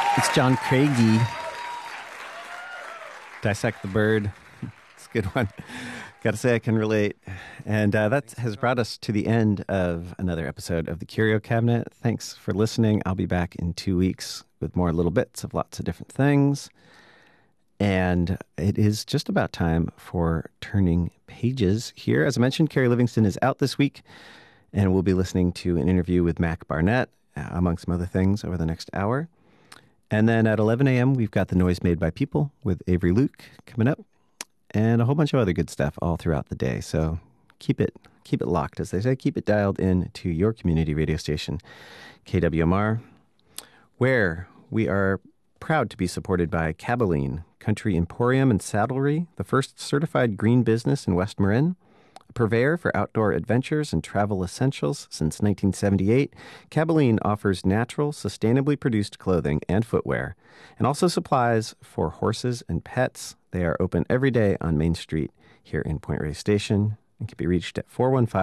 It's John Craigie. Dissect the Bird. It's a good one. Got to say I can relate. And that has brought us to the end of another episode of the Curio Cabinet. Thanks for listening. I'll be back in 2 weeks with more little bits of lots of different things. And it is just about time for turning pages here. As I mentioned, Kerry Livingston is out this week, and we'll be listening to an interview with Mac Barnett, among some other things, over the next hour. And then at 11 a.m., we've got The Noise Made by People with Avery Luke coming up, and a whole bunch of other good stuff all throughout the day. So keep it locked, as they say. Keep it dialed in to your community radio station, KWMR, where we are proud to be supported by Caboline Country Emporium and Saddlery, the first certified green business in West Marin. A purveyor for outdoor adventures and travel essentials since 1978, Caboline offers natural, sustainably produced clothing and footwear, and also supplies for horses and pets. They are open every day on Main Street here in Point Reyes Station and can be reached at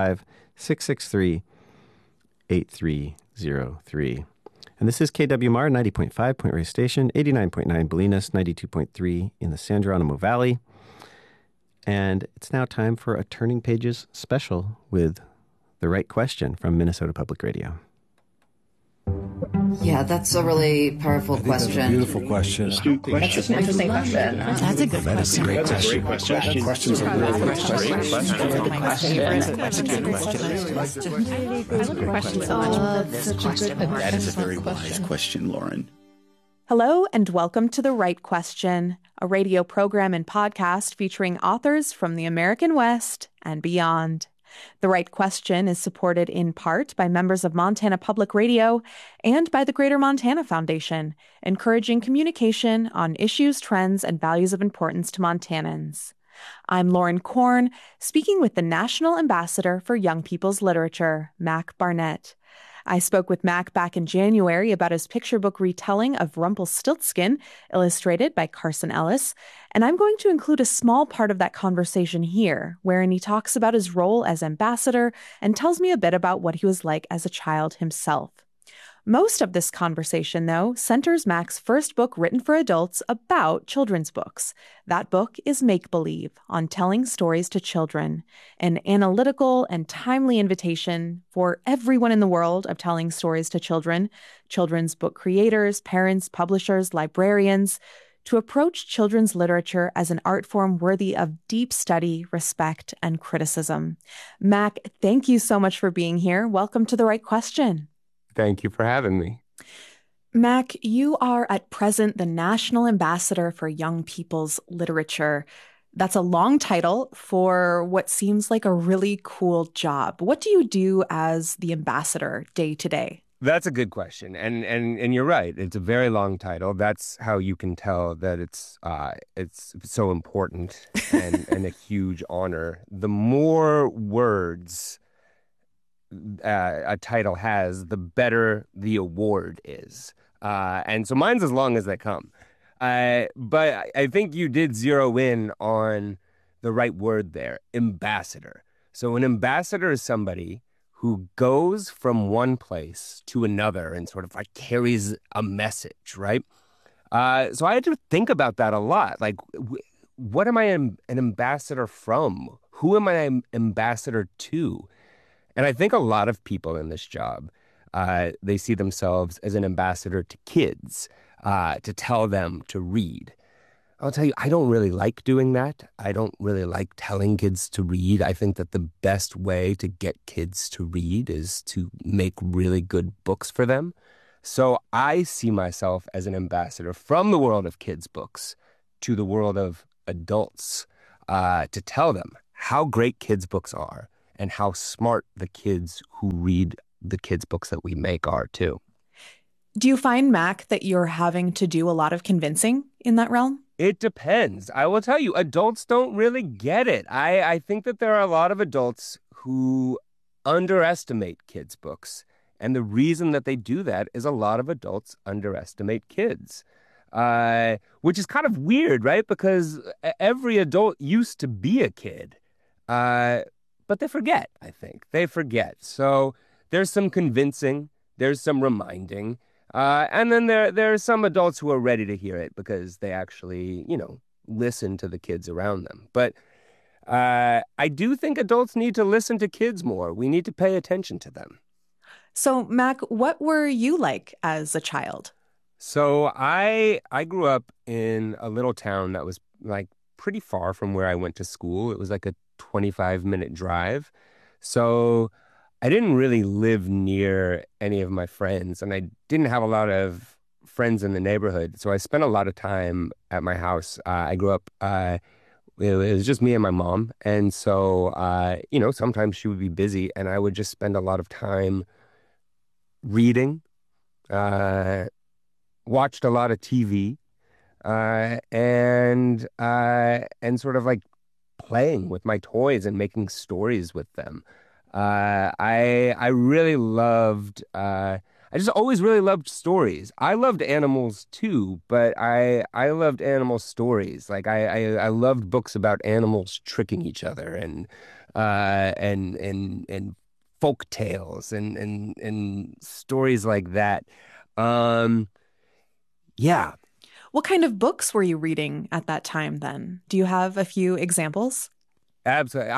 415-663-8303. And this is KWMR 90.5 Point Reyes Station, 89.9 Bolinas, 92.3 in the San Geronimo Valley. And it's now time for a Turning Pages special with The Right Question from Minnesota Public Radio. Yeah, that's a really powerful question. That's a beautiful question. That's an interesting question. That's a good question. That's a great question. Questions are really good questions. That is a very wise question, Lauren. Hello and welcome to The Right Question, a radio program and podcast featuring authors from the American West and beyond. The Right Question is supported in part by members of Montana Public Radio and by the Greater Montana Foundation, encouraging communication on issues, trends, and values of importance to Montanans. I'm Lauren Korn, speaking with the National Ambassador for Young People's Literature, Mac Barnett. I spoke with Mac back in January about his picture book retelling of Rumpelstiltskin, illustrated by Carson Ellis, and I'm going to include a small part of that conversation here, wherein he talks about his role as ambassador and tells me a bit about what he was like as a child himself. Most of this conversation, though, centers Mac's first book written for adults about children's books. That book is Make Believe, on telling stories to children, an analytical and timely invitation for everyone in the world of telling stories to children, children's book creators, parents, publishers, librarians, to approach children's literature as an art form worthy of deep study, respect, and criticism. Mac, thank you so much for being here. Welcome to The Right Question. Thank you for having me. Mac, you are at present the National Ambassador for Young People's Literature. That's a long title for what seems like a really cool job. What do you do as the ambassador day to day? That's a good question. And you're right. It's a very long title. That's how you can tell that it's so important and a huge honor. The more words a title has, the better the award is. And so mine's as long as they come. But I think you did zero in on the right word there, ambassador. So an ambassador is somebody who goes from one place to another and sort of like carries a message, right? So I had to think about that a lot. Like, what am I an ambassador from? Who am I an ambassador to? And I think a lot of people in this job, they see themselves as an ambassador to kids, to tell them to read. I'll tell you, I don't really like doing that. I don't really like telling kids to read. I think that the best way to get kids to read is to make really good books for them. So I see myself as an ambassador from the world of kids' books to the world of adults, to tell them how great kids' books are and how smart the kids who read the kids' books that we make are, too. Do you find, Mac, that you're having to do a lot of convincing in that realm? It depends. I will tell you, adults don't really get it. I think that there are a lot of adults who underestimate kids' books. And the reason that they do that is a lot of adults underestimate kids, which is kind of weird, right? Because every adult used to be a kid. But they forget, I think. They forget. So there's some convincing. There's some reminding. And then there are some adults who are ready to hear it because they actually, listen to the kids around them. But I do think adults need to listen to kids more. We need to pay attention to them. So, Mac, what were you like as a child? So I grew up in a little town that was like pretty far from where I went to school. It was like a 25-minute drive. So I didn't really live near any of my friends, and I didn't have a lot of friends in the neighborhood. So I spent a lot of time at my house. I grew up, it was just me and my mom. And so, sometimes she would be busy, and I would just spend a lot of time reading, watched a lot of TV, and sort of like playing with my toys and making stories with them. I really loved. I just always really loved stories. I loved animals too, but I loved animal stories. Like I loved books about animals tricking each other and folk tales and stories like that. Yeah. What kind of books were you reading at that time then? Do you have a few examples? Absolutely.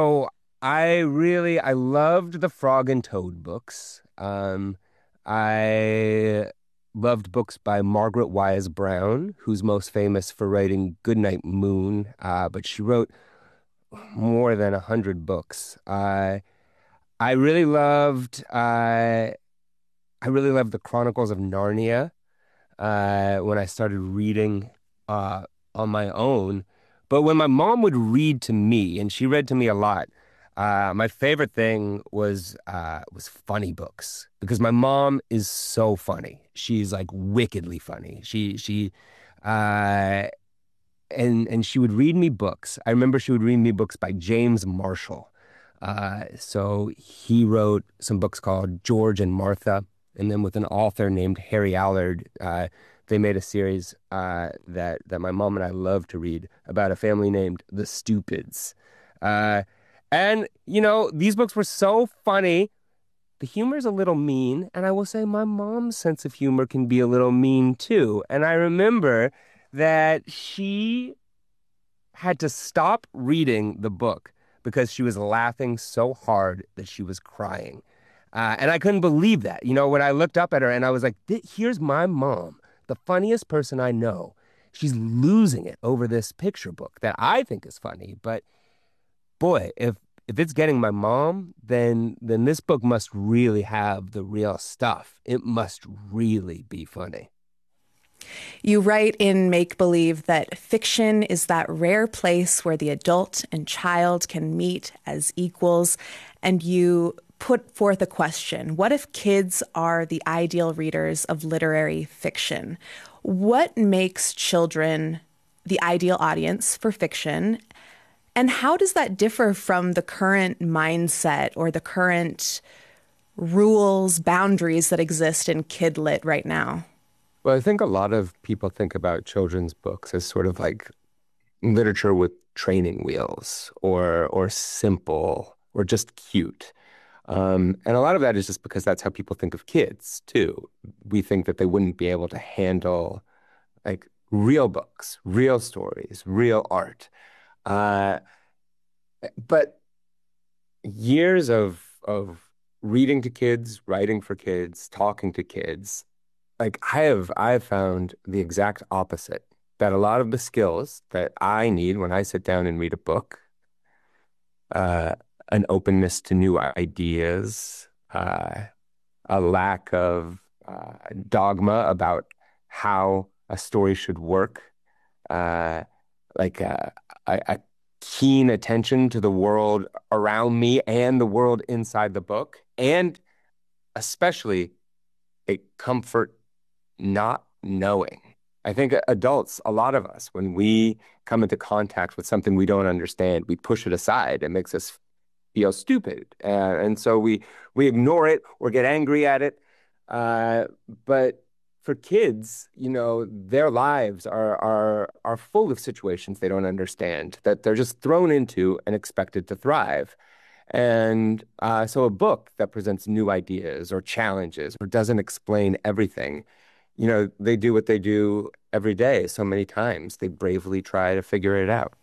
I loved the Frog and Toad books. I loved books by Margaret Wise Brown, who's most famous for writing Goodnight Moon, but she wrote more than 100 books. I really loved the Chronicles of Narnia when I started reading on my own. But when my mom would read to me, and she read to me a lot, my favorite thing was funny books, because my mom is so funny. She's like wickedly funny. And she would read me books. I remember she would read me books by James Marshall. So he wrote some books called George and Martha, and then with an author named Harry Allard, they made a series that my mom and I loved to read about a family named the Stupids. And, these books were so funny. The humor's a little mean, and I will say my mom's sense of humor can be a little mean too. And I remember that she had to stop reading the book because she was laughing so hard that she was crying. And I couldn't believe that. When I looked up at her and I was like, here's my mom, the funniest person I know. She's losing it over this picture book that I think is funny. But boy, if it's getting my mom, then this book must really have the real stuff. It must really be funny. You write in Make Believe that fiction is that rare place where the adult and child can meet as equals, and you put forth a question. What if kids are the ideal readers of literary fiction? What makes children the ideal audience for fiction? And how does that differ from the current mindset or the current rules, boundaries that exist in kid lit right now? Well, I think a lot of people think about children's books as sort of like literature with training wheels or simple or just cute. And a lot of that is just because that's how people think of kids too. We think that they wouldn't be able to handle like real books, real stories, real art. But years of reading to kids, writing for kids, talking to kids, like I've found the exact opposite, that a lot of the skills that I need when I sit down and read a book, an openness to new ideas, a lack of dogma about how a story should work, a keen attention to the world around me and the world inside the book, and especially a comfort not knowing. I think adults, a lot of us, when we come into contact with something we don't understand, we push it aside. It makes us feel stupid. And so we ignore it or get angry at it. But for kids, their lives are full of situations they don't understand, that they're just thrown into and expected to thrive. And so a book that presents new ideas or challenges or doesn't explain everything, they do what they do every day so many times. They bravely try to figure it out.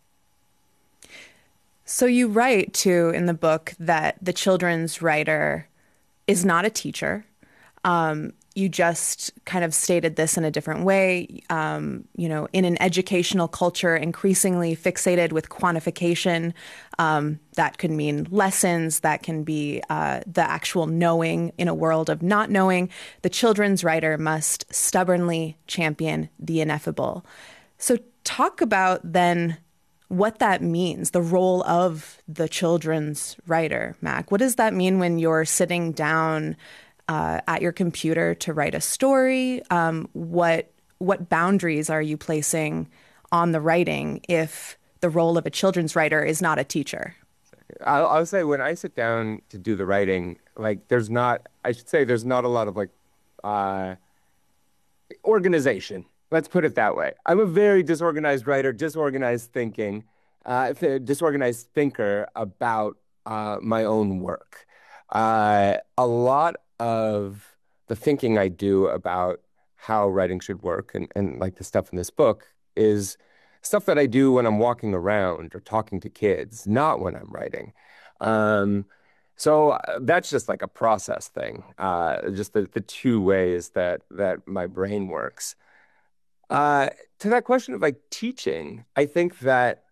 So you write, too, in the book that the children's writer is not a teacher. You just kind of stated this in a different way. In an educational culture increasingly fixated with quantification, that could mean lessons, that can be the actual knowing in a world of not knowing. The children's writer must stubbornly champion the ineffable. So talk about then what that means, the role of the children's writer, Mac. What does that mean when you're sitting down at your computer to write a story? What boundaries are you placing on the writing if the role of a children's writer is not a teacher? I'll say when I sit down to do the writing, there's not a lot of organization. Let's put it that way. I'm a very disorganized writer, disorganized thinker about my own work. A lot of the thinking I do about how writing should work and like the stuff in this book is stuff that I do when I'm walking around or talking to kids, not when I'm writing. So that's just like a process thing, just the two ways that my brain works. To that question of teaching, I think that,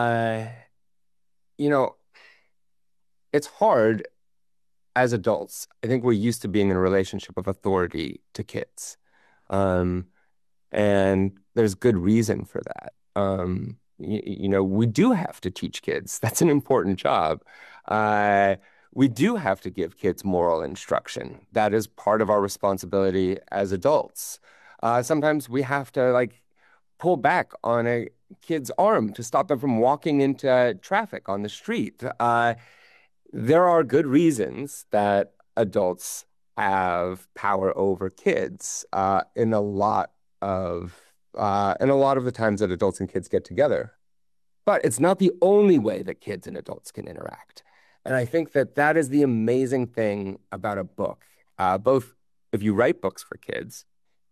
it's hard as adults. I think we're used to being in a relationship of authority to kids. And there's good reason for that. We do have to teach kids. That's an important job. We do have to give kids moral instruction. That is part of our responsibility as adults. Sometimes we have to pull back on a kid's arm to stop them from walking into traffic on the street. There are good reasons that adults have power over kids in a lot of the times that adults and kids get together. But it's not the only way that kids and adults can interact. And I think that is the amazing thing about a book, both if you write books for kids,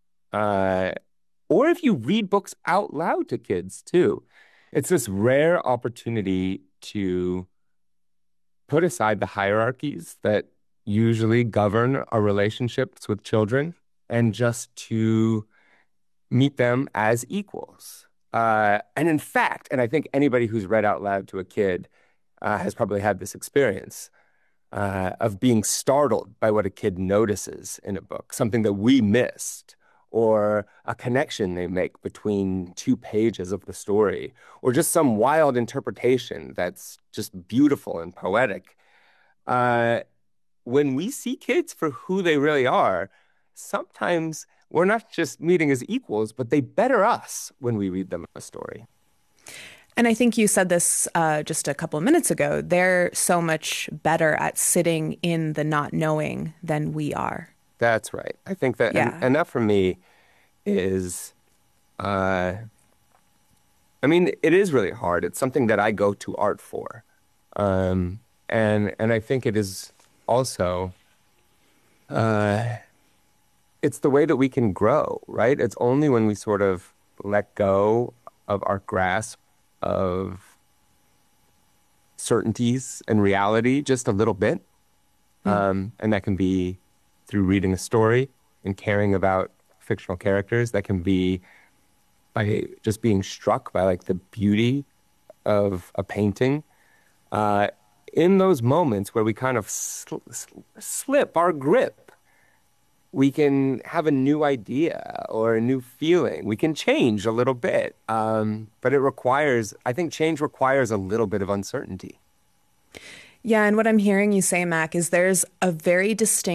or if you read books out loud to kids too. It's this rare opportunity to put aside the hierarchies that usually govern our relationships with children and just to meet them as equals. And in fact, and I think anybody who's read out loud to a kid has probably had this experience of being startled by what a kid notices in a book, something that we missed, or a connection they make between 2 pages of the story, or just some wild interpretation that's just beautiful and poetic. When we see kids for who they really are, sometimes we're not just meeting as equals, but they better us when we read them a story. And I think you said this just a couple of minutes ago. They're so much better at sitting in the not knowing than we are. That's right. I think that, yeah. and that for me is, it is really hard. It's something that I go to art for. And I think it is also, it's the way that we can grow, right? It's only when we sort of let go of our grasp of certainties and reality just a little bit. And that can be through reading a story and caring about fictional characters. That can be by just being struck by the beauty of a painting. In those moments where we kind of slip our grip, we can have a new idea or a new feeling. We can change a little bit. But I think change requires a little bit of uncertainty. Yeah, and what I'm hearing you say, Mac, is there's a very distinct